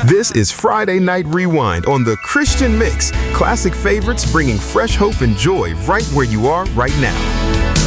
This is Friday Night Rewind on the Christian Mix. Classic favorites bringing fresh hope and joy right where you are right now.